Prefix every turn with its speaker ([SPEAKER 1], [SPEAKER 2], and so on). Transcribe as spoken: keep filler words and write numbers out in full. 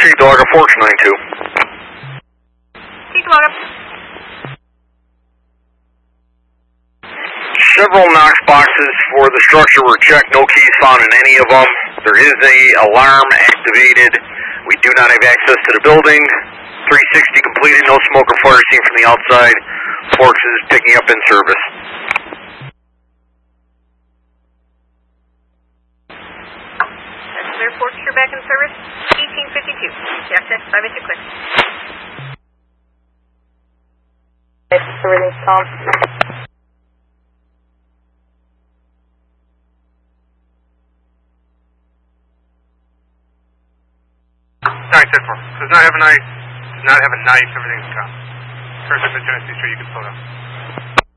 [SPEAKER 1] Chief Dogger, Forks nine two.
[SPEAKER 2] Chief Dogger.
[SPEAKER 1] Several Knox boxes for the structure were checked, no keys found in any of them. There is a alarm activated. We do not have access to the building. three sixty completed, no smoke or fire seen from the outside. Forks is picking up in service.
[SPEAKER 2] That's clear, Forks, you're back in service. eighteen fifty-two. Jack test, five inch clear.
[SPEAKER 3] Everything's calm.
[SPEAKER 4] nine ten four. Does not have a knife. Does not have a knife. Everything's calm. First up at Genesee Street, you can slow down.